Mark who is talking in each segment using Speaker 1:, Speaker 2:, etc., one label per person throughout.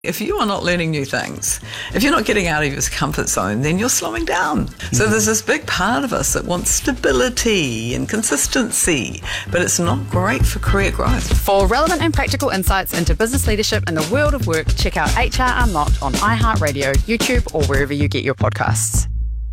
Speaker 1: If you are not learning new things, if you're not getting out of your comfort zone, then you're slowing down. So there's this big part of us that wants stability and consistency, but it's not great for career growth.
Speaker 2: For relevant and practical insights into business leadership and the world of work, check out HR Unlocked on iHeartRadio, YouTube, or wherever you get your podcasts.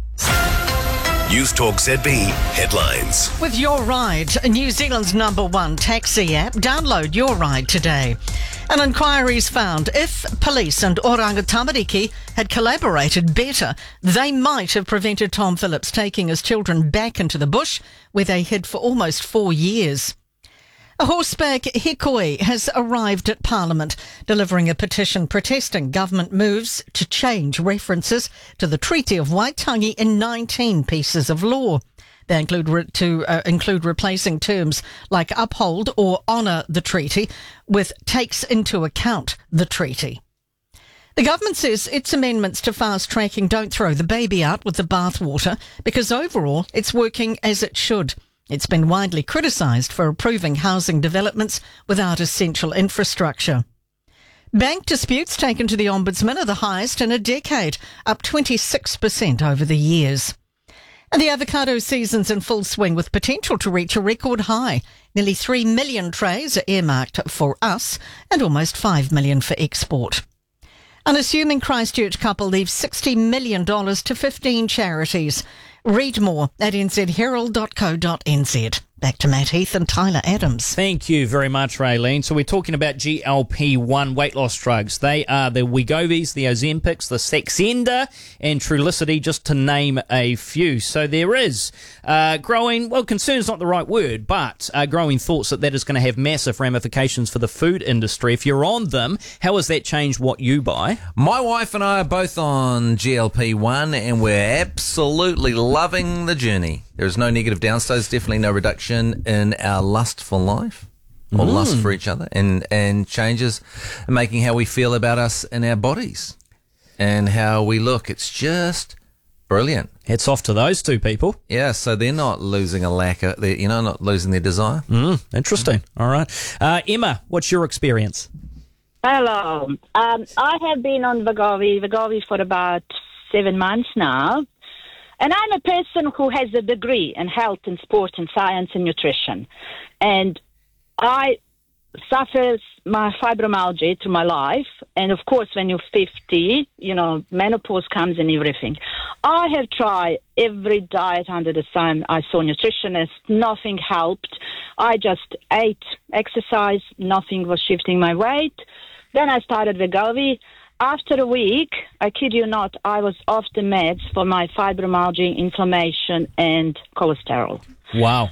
Speaker 3: News Talk ZB headlines.
Speaker 4: With Your Ride, New Zealand's #1 taxi app, download Your Ride today. An inquiry's found if police and Oranga Tamariki had collaborated better, they might have prevented Tom Phillips taking his children back into the bush, where they hid for almost 4 years. A horseback hikoi has arrived at Parliament, delivering a petition protesting government moves to change references to the Treaty of Waitangi in 19 pieces of law. They include replacing terms like uphold or honour the treaty with takes into account the treaty. The government says its amendments to fast tracking don't throw the baby out with the bathwater because overall it's working as it should. It's been widely criticised for approving housing developments without essential infrastructure. Bank disputes taken to the Ombudsman are the highest in a decade, up 26% over the years. And the avocado season's in full swing with potential to reach a record high. Nearly 3 million trays are earmarked for us and almost 5 million for export. Unassuming Christchurch couple leaves $60 million to 15 charities. Read more at nzherald.co.nz. Back to Matt Heath and Tyler Adams.
Speaker 5: Thank you very much, Raylene. So we're talking about GLP-1 weight loss drugs. They are the Wegovys, the Ozempics, the Saxenda and Trulicity, just to name a few. So there is growing, well, concern is not the right word, but growing thoughts that is going to have massive ramifications for the food industry. If you're on them, how has that changed what you buy?
Speaker 6: My wife and I are both on GLP-1 and we're absolutely loving the journey. There is no negative downsides, definitely no reduction in our lust for life or lust for each other and changes in making how we feel about us and our bodies and how we look. It's just brilliant.
Speaker 5: Hats off to those two people.
Speaker 6: Yeah, so they're not losing not losing their desire.
Speaker 5: Interesting. All right. Emma, what's your experience?
Speaker 7: Hello. I have been on Wegovy for about 7 months now. And I'm a person who has a degree in health and sport and science and nutrition. And I suffer my fibromyalgia through my life. And, of course, when you're 50, menopause comes and everything. I have tried every diet under the sun. I saw nutritionists. Nothing helped. I just ate, exercise. Nothing was shifting my weight. Then I started Wegovy. After a week, I kid you not, I was off the meds for my fibromyalgia, inflammation, and cholesterol.
Speaker 5: Wow.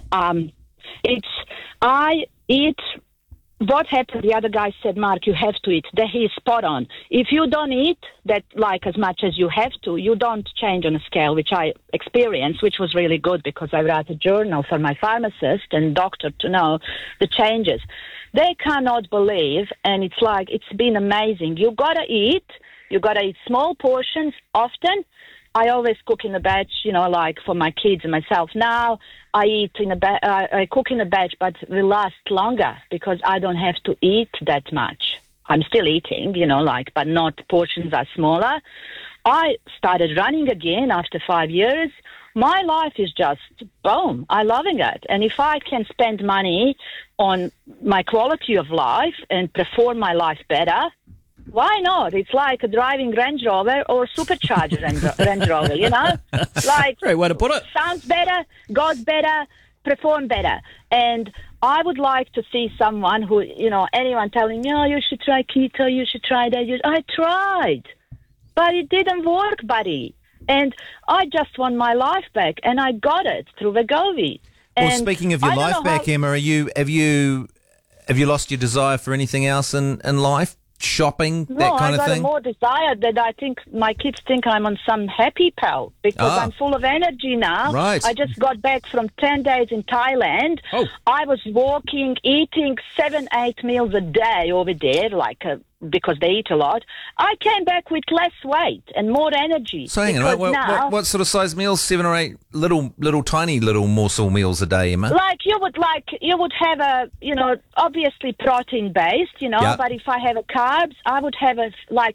Speaker 7: What happened, the other guy said, Mark, you have to eat. That he is spot on. If you don't eat that as much as you have to, you don't change on a scale, which I experienced, which was really good because I wrote a journal for my pharmacist and doctor to know the changes. They cannot believe, and it's been amazing. You gotta eat small portions often. I always cook in a batch, for my kids and myself. Now I cook in a batch, but it will last longer because I don't have to eat that much. I'm still eating, but not portions are smaller. I started running again after 5 years. My life is just, boom, I'm loving it. And if I can spend money on my quality of life and perform my life better, why not? It's like driving Range Rover or supercharged Range Rover,
Speaker 5: Great way to put it.
Speaker 7: Sounds better, goes better, perform better. And I would like to see someone who, anyone telling me, you should try keto, you should try that. I tried, but it didn't work, buddy. And I just want my life back, and I got it through Wegovy.
Speaker 6: Well, speaking of your life back, Emma, have you lost your desire for anything else in life? Shopping, that kind of thing?
Speaker 7: No, I got more desire that I think my kids think I'm on some happy pill because I'm full of energy now.
Speaker 6: Right.
Speaker 7: I just got back from 10 days in Thailand.
Speaker 5: Oh.
Speaker 7: I was walking, eating 7-8 meals a day over there, like a because they eat a lot, I came back with less weight and more energy.
Speaker 6: So hang on, what sort of size meals? 7 or 8 little tiny morsel meals a day, Emma?
Speaker 7: You would have a, obviously protein based,
Speaker 6: Yep.
Speaker 7: but if I have a carbs, I would have